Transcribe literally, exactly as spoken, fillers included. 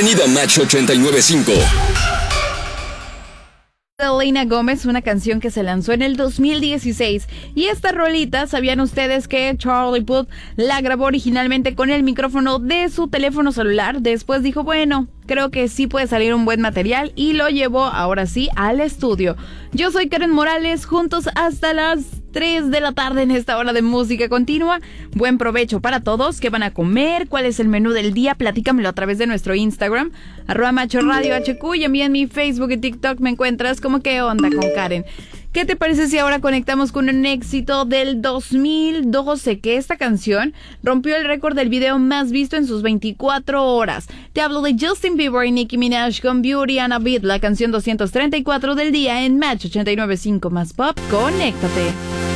Bienvenido a Match ochenta y nueve punto cinco. Selena Gómez, una canción que se lanzó en el dos mil dieciséis. Y esta rolita, ¿sabían ustedes que Charlie Puth la grabó originalmente con el micrófono de su teléfono celular? Después dijo, bueno, creo que sí puede salir un buen material, y lo llevó ahora sí al estudio. Yo soy Karen Morales, juntos hasta las tres de la tarde en esta hora de música continua. Buen provecho para todos. ¿Qué van a comer? ¿Cuál es el menú del día? Platícamelo a través de nuestro Instagram, arroba Macho Radio H Q, y a mí en mi Facebook y TikTok me encuentras como ¿Qué onda con Karen? ¿Qué te parece si ahora conectamos con un éxito del dos mil doce? Que esta canción rompió el récord del video más visto en sus veinticuatro horas. Te hablo de Justin Bieber y Nicki Minaj con Beauty and a Beat, la canción doscientos treinta y cuatro del día en Match ochenta y nueve punto cinco más pop. Conéctate.